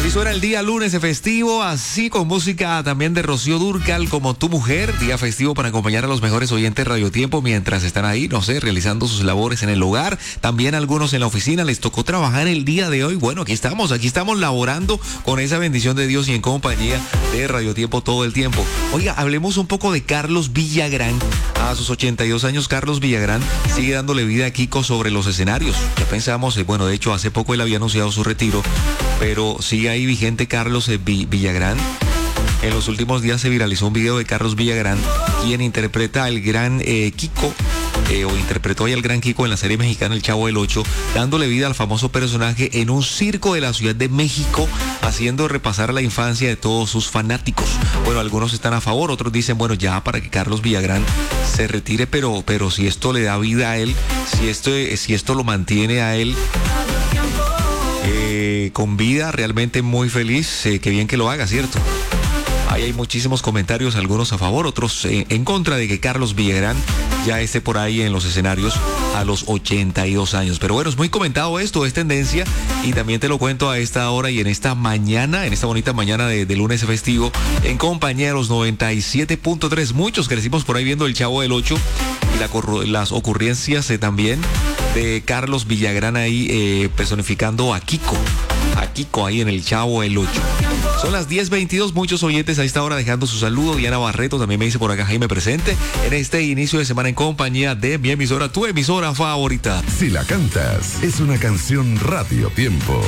Así suena el día lunes de festivo, así con música también de Rocío Dúrcal como Tu Mujer, día festivo para acompañar a los mejores oyentes Radio Tiempo mientras están ahí, no sé, realizando sus labores en el hogar. También algunos en la oficina les tocó trabajar el día de hoy. Bueno, aquí estamos laborando con esa bendición de Dios y en compañía de Radio Tiempo todo el tiempo. Oiga, hablemos un poco de Carlos Villagrán. A sus 82 años, Carlos Villagrán sigue dándole vida a Kiko sobre los escenarios. Ya pensamos, bueno, de hecho hace poco él había anunciado su retiro, pero sigue ahí vigente Carlos Villagrán. En los últimos días se viralizó un video de Carlos Villagrán, quien interpreta al gran Kiko, o interpretó ahí al gran Kiko en la serie mexicana El Chavo del Ocho, dándole vida al famoso personaje en un circo de la Ciudad de México, haciendo repasar la infancia de todos sus fanáticos. Bueno, algunos están a favor, otros dicen, bueno, ya para que Carlos Villagrán se retire, pero si esto le da vida a él, si esto lo mantiene a él con vida, realmente muy feliz, qué bien que lo haga, ¿cierto? Ahí hay muchísimos comentarios, algunos a favor, otros en contra de que Carlos Villagrán ya esté por ahí en los escenarios a los 82 años. Pero bueno, es muy comentado esto, es tendencia y también te lo cuento a esta hora y en esta mañana, en esta bonita mañana de lunes festivo, en compañía de los 97.3. Muchos crecimos por ahí viendo El Chavo del Ocho y las ocurrencias también de Carlos Villagrán ahí personificando a Kiko ahí en El Chavo del Ocho. Son las 10:22, muchos oyentes a esta hora dejando su saludo. Diana Barreto también me dice por acá, Jaime presente en este inicio de semana en compañía de mi emisora, tu emisora favorita. Si la cantas, es una canción Radio Tiempo.